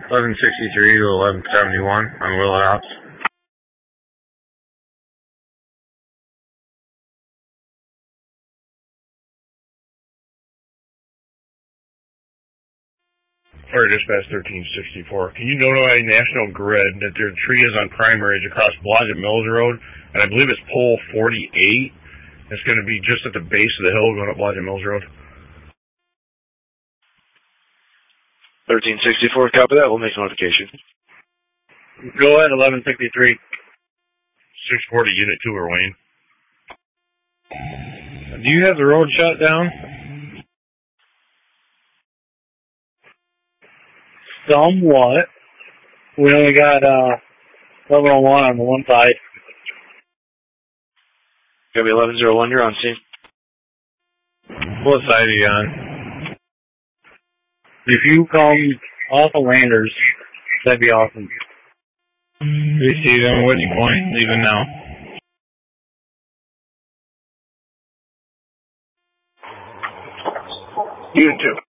1163 to 1171 on Willow House. Fire Dispatch 1364. Can you notify National Grid that their tree is on Primary across Blodgett Mills Road, and I believe it's pole 48. It's going to be just at the base of the hill going up Blodgett Mills Road. 1364, copy that. We'll make notification. Go ahead, 1163. 640, Unit 2, or Wayne. Do you have the road shut down? Somewhat. We only got 1101 on the one side. Copy 1101, you're on scene. What side are you on? If you come off of Landers, that'd be awesome. We see them. Which point? Leaving now. Unit 2.